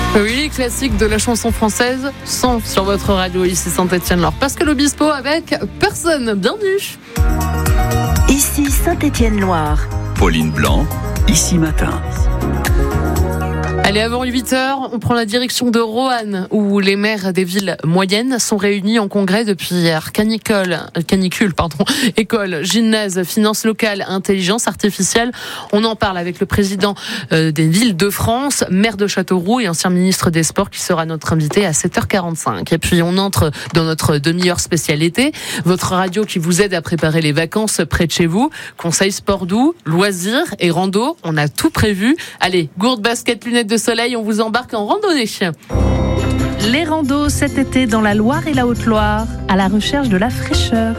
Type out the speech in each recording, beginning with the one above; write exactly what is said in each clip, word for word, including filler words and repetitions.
Oui, les classiques de la chanson française sont sur votre radio ici Saint-Étienne-Loire. Pascal Obispo avec Personne. Bienvenue. Ici Saint-Étienne-Loire. Pauline Blanc, ici matin. Allez, avant huit heures, on prend la direction de Roanne, où les maires des villes moyennes sont réunis en congrès depuis hier. Canicule, canicule, pardon, école, gymnase, finances locales, intelligence artificielle. On en parle avec le président des villes de France, maire de Châteauroux et ancien ministre des Sports qui sera notre invité à sept heures quarante-cinq. Et puis on entre dans notre demi-heure spécialité, votre radio qui vous aide à préparer les vacances près de chez vous. Conseils sport doux, loisirs et rando, on a tout prévu. Allez, gourde, basket, lunettes de soleil, on vous embarque en randonnée. Les randos cet été dans la Loire et la Haute-Loire, à la recherche de la fraîcheur.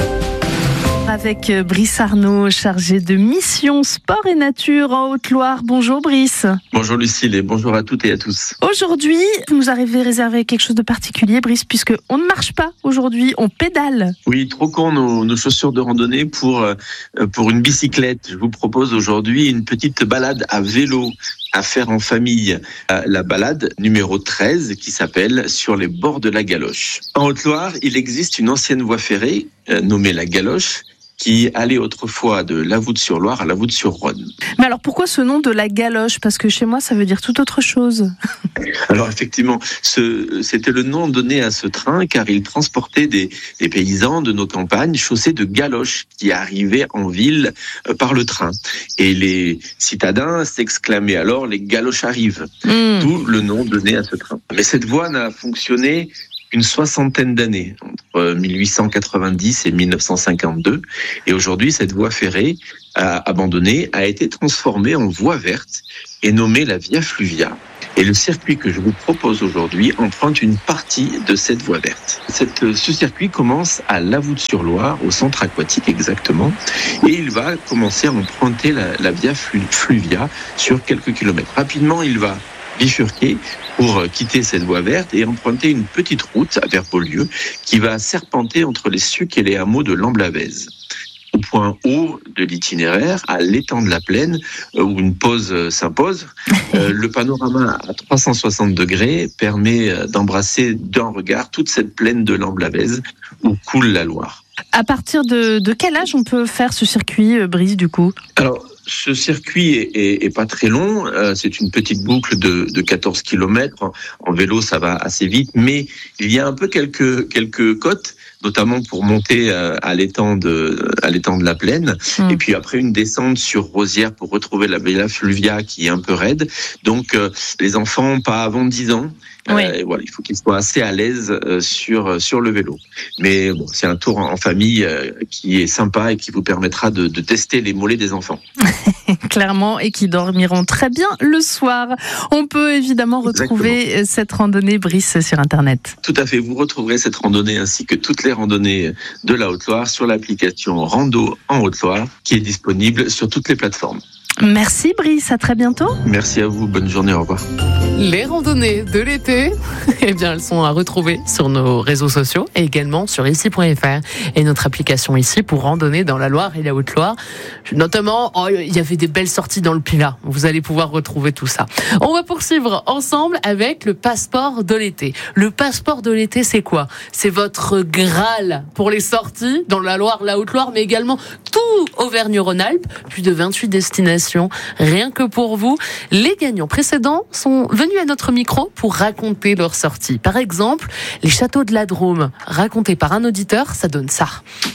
Avec Brice Arnaud, chargé de mission sport et nature en Haute-Loire. Bonjour Brice. Bonjour Lucille et bonjour à toutes et à tous. Aujourd'hui, vous nous avez réservé quelque chose de particulier Brice, puisque on ne marche pas aujourd'hui, on pédale. Oui, troquons nos, nos chaussures de randonnée pour, pour une bicyclette. Je vous propose aujourd'hui une petite balade à vélo à faire en famille. La balade numéro treize qui s'appelle « Sur les bords de la Galoche ». En Haute-Loire, il existe une ancienne voie ferrée nommée la Galoche qui allait autrefois de La Voûte-sur-Loire à La Voûte-sur-Rhône. Mais alors pourquoi ce nom de la Galoche ? Parce que chez moi ça veut dire tout autre chose. Alors effectivement, ce, c'était le nom donné à ce train car il transportait des, des paysans de nos campagnes chaussés de galoches qui arrivaient en ville par le train. Et les citadins s'exclamaient alors « les galoches arrivent mmh. », d'où le nom donné à ce train. Mais cette voie n'a fonctionné une soixantaine d'années, entre mille huit cent quatre-vingt-dix et mille neuf cent cinquante-deux. Et aujourd'hui, cette voie ferrée a abandonnée a été transformée en voie verte et nommée la Via Fluvia. Et le circuit que je vous propose aujourd'hui emprunte une partie de cette voie verte. Cette, ce circuit commence à La Voûte-sur-Loire, au centre aquatique exactement, et il va commencer à emprunter la, la Via Fluvia sur quelques kilomètres. Rapidement, il va bifurquer pour quitter cette voie verte et emprunter une petite route vers Beaulieu qui va serpenter entre les Sucs et les hameaux de Lamblavèze. Au point haut de l'itinéraire, à l'étang de la Plaine, où une pause s'impose, le panorama à trois cent soixante degrés permet d'embrasser d'un regard toute cette plaine de Lamblavèze où coule la Loire. À partir de, de quel âge on peut faire ce circuit, Brice, du coup ? Alors, ce circuit est, est, est pas très long, euh, c'est une petite boucle de, de quatorze kilomètres. En, en vélo, ça va assez vite, mais il y a un peu quelques, quelques côtes, notamment pour monter euh, à l'étang de, à l'étang de la Plaine. Mmh. Et puis après, une descente sur Rosières pour retrouver la Via Fluvia qui est un peu raide. Donc, euh, les enfants, pas avant dix ans. Oui. Euh, voilà, il faut qu'ils soient assez à l'aise euh, sur sur le vélo. Mais bon, c'est un tour en, en famille euh, qui est sympa et qui vous permettra de, de tester les mollets des enfants. Clairement, et qui dormiront très bien le soir. On peut évidemment retrouver Exactement. Cette randonnée Brice sur Internet. Tout à fait, vous retrouverez cette randonnée ainsi que toutes les randonnées de la Haute-Loire sur l'application Rando en Haute-Loire qui est disponible sur toutes les plateformes. Merci Brice, à très bientôt. Merci à vous, bonne journée, au revoir. Les randonnées de l'été, eh bien, elles sont à retrouver sur nos réseaux sociaux et également sur ici point f r et notre application ici pour randonner dans la Loire et la Haute-Loire. Notamment, oh, il y avait des belles sorties dans le Pilat. Vous allez pouvoir retrouver tout ça. On va poursuivre ensemble avec le passeport de l'été. Le passeport de l'été, c'est quoi ? C'est votre Graal pour les sorties dans la Loire, la Haute-Loire, mais également tout Auvergne-Rhône-Alpes. Plus de vingt-huit destinations, rien que pour vous. Les gagnants précédents sont venus à notre micro pour raconter leur sortie. Par exemple, les châteaux de la Drôme, racontés par un auditeur, ça donne ça.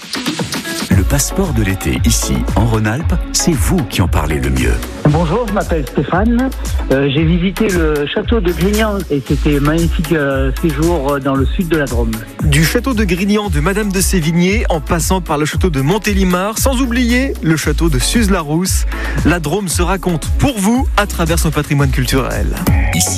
Le passeport de l'été, ici, en Rhône-Alpes, c'est vous qui en parlez le mieux. Bonjour, je m'appelle Stéphane. Euh, j'ai visité le château de Grignan et c'était un magnifique euh, séjour dans le sud de la Drôme. Du château de Grignan de Madame de Sévigné, en passant par le château de Montélimar, sans oublier le château de Suze-la-Rousse. La Drôme se raconte pour vous à travers son patrimoine culturel. Ici,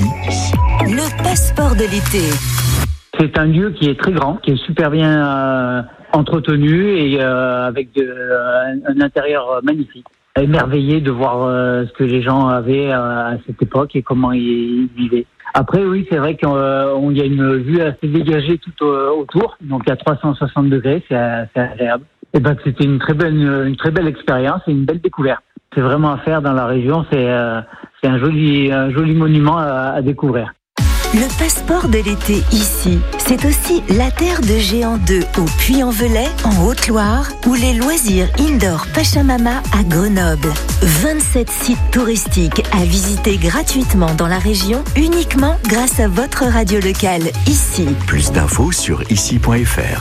le passeport de l'été. C'est un lieu qui est très grand, qui est super bien euh, entretenu et euh, avec de, euh, un intérieur magnifique. Émerveillé de voir euh, ce que les gens avaient euh, à cette époque et comment ils vivaient. Après, oui, c'est vrai qu'il euh, y a une vue assez dégagée tout euh, autour, donc à trois cent soixante degrés, c'est, c'est agréable. Et ben, c'était une très belle, une, une très belle expérience et une belle découverte. C'est vraiment à faire dans la région, c'est, euh, c'est un joli, un joli monument à, à découvrir. Le passeport de l'été ici, c'est aussi la terre de Géant deux au Puy-en-Velay, en Haute-Loire, ou les loisirs indoor Pachamama à Grenoble. vingt-sept sites touristiques à visiter gratuitement dans la région, uniquement grâce à votre radio locale ici. Plus d'infos sur ici point f r.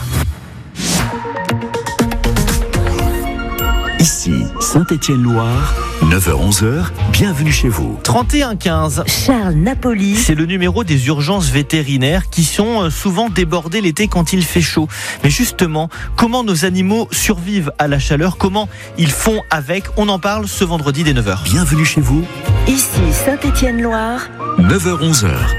Ici, Saint-Étienne-Loire, neuf heures onze heures, bienvenue chez vous. trente et un quinze. Charles Napoli. C'est le numéro des urgences vétérinaires qui sont souvent débordées l'été quand il fait chaud. Mais justement, comment nos animaux survivent à la chaleur, comment ils font avec, on en parle ce vendredi dès neuf heures. Bienvenue chez vous. Ici, Saint-Étienne-Loire. neuf heures onze heures.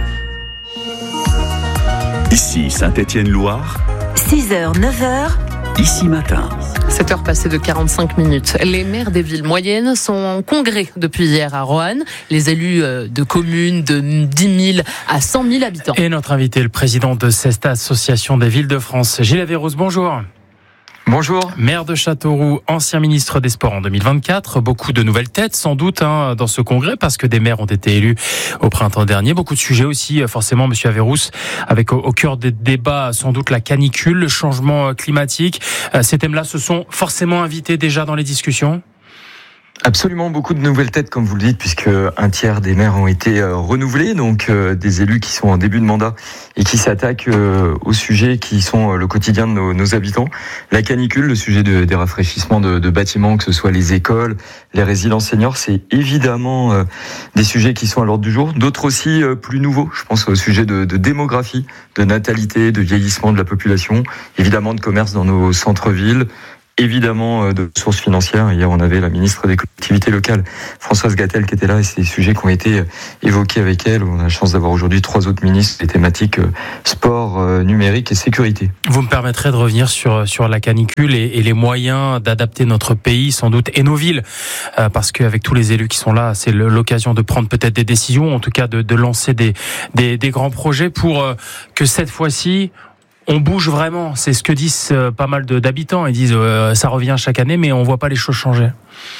Ici, Saint-Étienne-Loire. six heures, neuf heures. Ici matin. sept heures passées de quarante-cinq minutes. Les maires des villes moyennes sont en congrès depuis hier à Roanne. Les élus de communes de dix mille à cent mille habitants. Et notre invité, le président de cette association des villes de France, Gilles Averrouz, bonjour. Bonjour. Maire de Châteauroux, ancien ministre des Sports en deux mille vingt-quatre. Beaucoup de nouvelles têtes, sans doute, hein, dans ce congrès, parce que des maires ont été élus au printemps dernier. Beaucoup de sujets aussi, forcément, Monsieur Averrouz, avec au, au cœur des débats, sans doute, la canicule, le changement climatique. Ces thèmes-là se sont forcément invités déjà dans les discussions ? Absolument, beaucoup de nouvelles têtes, comme vous le dites, puisque un tiers des maires ont été euh, renouvelés, donc euh, des élus qui sont en début de mandat et qui s'attaquent euh, aux sujets qui sont euh, le quotidien de nos, nos habitants. La canicule, le sujet de, des rafraîchissements de, de bâtiments, que ce soit les écoles, les résidences seniors, c'est évidemment euh, des sujets qui sont à l'ordre du jour. D'autres aussi euh, plus nouveaux, je pense au sujet de, de démographie, de natalité, de vieillissement de la population, évidemment de commerce dans nos centres-villes, évidemment de sources financières. Hier, on avait la ministre des collectivités locales, Françoise Gatel, qui était là, et c'est des sujets qui ont été évoqués avec elle. On a la chance d'avoir aujourd'hui trois autres ministres des thématiques sport, numérique et sécurité. Vous me permettrez de revenir sur sur la canicule et, et les moyens d'adapter notre pays, sans doute, et nos villes, euh, parce qu'avec tous les élus qui sont là, c'est l'occasion de prendre peut-être des décisions, en tout cas de, de lancer des, des, des grands projets pour euh, que cette fois-ci, on bouge vraiment. C'est ce que disent euh, pas mal de, d'habitants. Ils disent euh, ça revient chaque année, mais on voit pas les choses changer.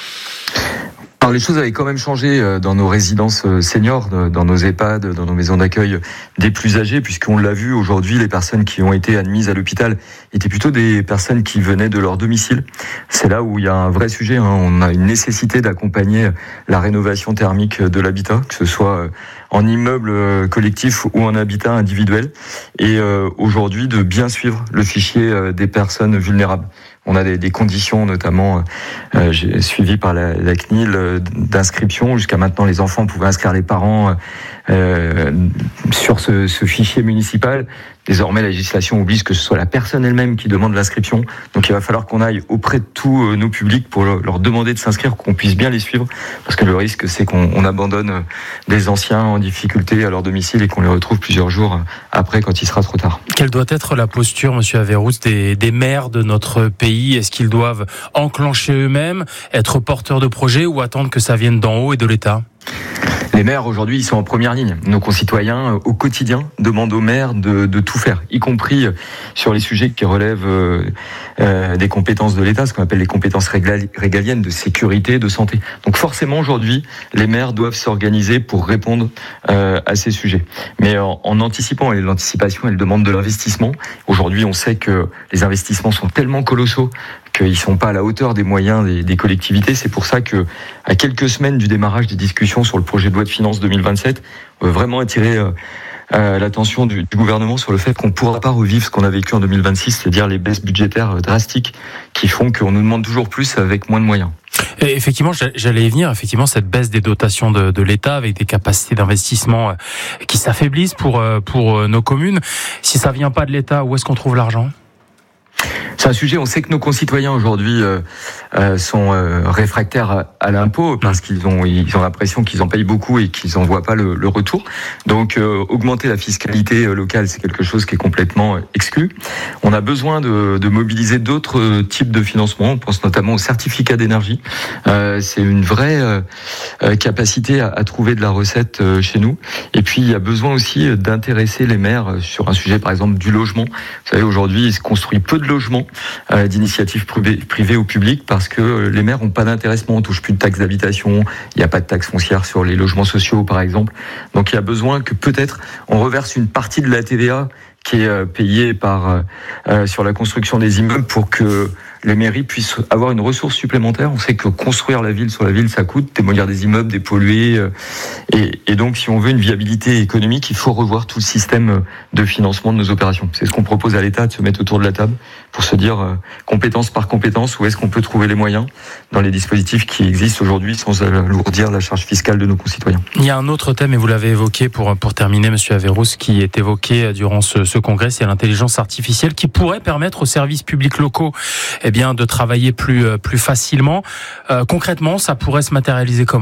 Alors les choses avaient quand même changé dans nos résidences seniors, dans nos EHPAD, dans nos maisons d'accueil des plus âgés, puisqu'on l'a vu aujourd'hui, les personnes qui ont été admises à l'hôpital étaient plutôt des personnes qui venaient de leur domicile. C'est là où il y a un vrai sujet, hein. On a une nécessité d'accompagner la rénovation thermique de l'habitat, que ce soit en immeuble collectif ou en habitat individuel, et euh, aujourd'hui de bien suivre le fichier des personnes vulnérables. On a des, des conditions, notamment euh, j'ai suivi par la, la C N I L, euh, d'inscription. Jusqu'à maintenant, les enfants pouvaient inscrire les parents euh, sur ce, ce fichier municipal. Désormais, la législation oblige que ce soit la personne elle-même qui demande l'inscription. Donc il va falloir qu'on aille auprès de tous nos publics pour leur demander de s'inscrire, qu'on puisse bien les suivre. Parce que le risque, c'est qu'on on abandonne des anciens en difficulté à leur domicile et qu'on les retrouve plusieurs jours après, quand il sera trop tard. Quelle doit être la posture, Monsieur Averrouz, des, des maires de notre pays ? Est-ce qu'ils doivent enclencher eux-mêmes, être porteurs de projets ou attendre que ça vienne d'en haut et de l'État ? Les maires, aujourd'hui, ils sont en première ligne. Nos concitoyens, au quotidien, demandent aux maires de, de tout faire, y compris sur les sujets qui relèvent euh, euh, des compétences de l'État, ce qu'on appelle les compétences régaliennes de sécurité, de santé. Donc forcément, aujourd'hui, les maires doivent s'organiser pour répondre euh, à ces sujets. Mais en, en anticipant, et l'anticipation, elle demande de l'investissement. Aujourd'hui, on sait que les investissements sont tellement colossaux qu'ils sont pas à la hauteur des moyens des, des collectivités. C'est pour ça que, à quelques semaines du démarrage des discussions sur le projet de loi de finances deux mille vingt-sept, on veut vraiment attirer euh, euh, l'attention du, du gouvernement sur le fait qu'on ne pourra pas revivre ce qu'on a vécu en deux mille vingt-six, c'est-à-dire les baisses budgétaires drastiques qui font qu'on nous demande toujours plus avec moins de moyens. Et effectivement, j'allais y venir, effectivement, cette baisse des dotations de, de l'État avec des capacités d'investissement qui s'affaiblissent pour, pour nos communes. Si ça vient pas de l'État, où est-ce qu'on trouve l'argent ? C'est un sujet, on sait que nos concitoyens aujourd'hui euh, euh, sont euh, réfractaires à, à l'impôt parce qu'ils ont ils ont l'impression qu'ils en payent beaucoup et qu'ils n'en voient pas le, le retour. Donc euh, augmenter la fiscalité locale, c'est quelque chose qui est complètement exclu. On a besoin de, de mobiliser d'autres types de financement. On pense notamment aux certificats d'énergie. Euh, c'est une vraie euh, capacité à, à trouver de la recette euh, chez nous. Et puis il y a besoin aussi d'intéresser les maires sur un sujet, par exemple, du logement. Vous savez, aujourd'hui, il se construit peu de logements. euh, d'initiatives privées, privées ou publiques, parce que les maires n'ont pas d'intéressement, on touche plus de taxes d'habitation, il n'y a pas de taxes foncières sur les logements sociaux par exemple. Donc il y a besoin que peut-être on reverse une partie de la T V A qui est payée par euh, sur la construction des immeubles pour que les mairies puissent avoir une ressource supplémentaire. On sait que construire la ville sur la ville, ça coûte, démolir des immeubles, dépolluer. Euh, et, et donc, si on veut une viabilité économique, il faut revoir tout le système de financement de nos opérations. C'est ce qu'on propose à l'État, de se mettre autour de la table pour se dire, euh, compétence par compétence, où est-ce qu'on peut trouver les moyens dans les dispositifs qui existent aujourd'hui sans alourdir la charge fiscale de nos concitoyens. Il y a un autre thème, et vous l'avez évoqué pour, pour terminer, Monsieur Averrousse, qui est évoqué durant ce, ce congrès, c'est l'intelligence artificielle qui pourrait permettre aux services publics locaux eh bien, de travailler plus, plus facilement. Euh, concrètement, ça pourrait se matérialiser comment ?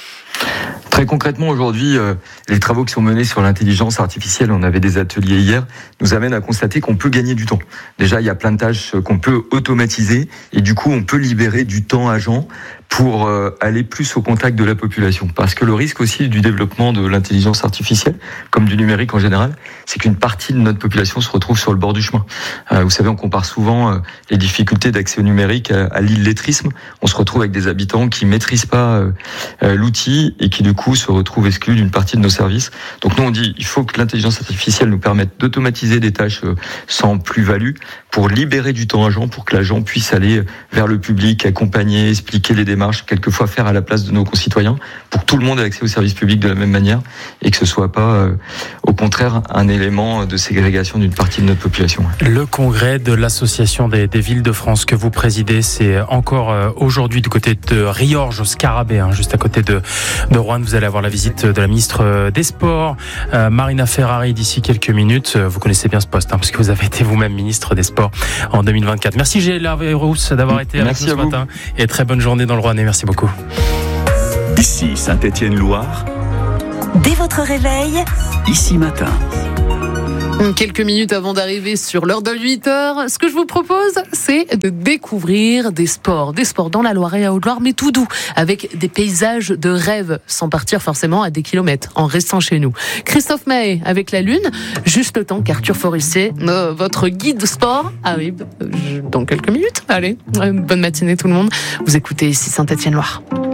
Très concrètement, aujourd'hui, euh, les travaux qui sont menés sur l'intelligence artificielle, on avait des ateliers hier, nous amènent à constater qu'on peut gagner du temps. Déjà, il y a plein de tâches qu'on peut automatiser et du coup, on peut libérer du temps agent pour euh, aller plus au contact de la population. Parce que le risque aussi du développement de l'intelligence artificielle, comme du numérique en général, c'est qu'une partie de notre population se retrouve sur le bord du chemin. Euh, vous savez, on compare souvent euh, les difficultés d'accès au numérique à, à l'illettrisme. On se retrouve avec des habitants qui maîtrisent pas euh, euh, l'outil et qui du coup se retrouvent exclus d'une partie de nos services. Donc nous, on dit il faut que l'intelligence artificielle nous permette d'automatiser des tâches euh, sans plus-value pour libérer du temps agent, pour que l'agent puisse aller vers le public, accompagner, expliquer les démarches, quelquefois faire à la place de nos concitoyens, pour que tout le monde ait accès aux services publics de la même manière et que ce soit pas, euh, au contraire, un élément de ségrégation d'une partie de notre population. Le congrès de l'Association des, des villes de France que vous présidez, c'est encore euh, aujourd'hui du côté de Riorges, au Scarabée, hein, juste à côté de, de Roanne. Vous allez avoir la visite de la ministre des Sports, euh, Marina Ferrari, d'ici quelques minutes. Vous connaissez bien ce poste, hein, parce que vous avez été vous-même ministre des Sports en deux mille vingt-quatre. Merci Gilles Averrousse d'avoir été avec Merci nous ce vous. matin et très bonne journée dans le Rouennais. Merci beaucoup. Ici Saint-Étienne-Loire. Dès votre réveil, Ici Matin. Quelques minutes avant d'arriver sur l'heure de huit heures, ce que je vous propose, c'est de découvrir des sports. Des sports dans la Loire et la Haute-Loire, mais tout doux, avec des paysages de rêve, sans partir forcément à des kilomètres, en restant chez nous. Christophe Mahé avec la Lune, juste le temps qu'Arthur Forissier, euh, votre guide sport, arrive dans quelques minutes. Allez, bonne matinée tout le monde. Vous écoutez ici Saint-Étienne-Loire.